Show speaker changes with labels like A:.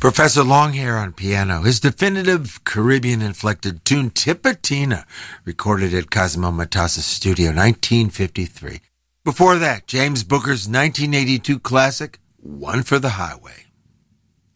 A: Professor Longhair on piano. His definitive Caribbean-inflected tune, Tipatina, recorded at Cosimo Matassa's studio, 1953. Before that, James Booker's 1982 classic, One for the Highway.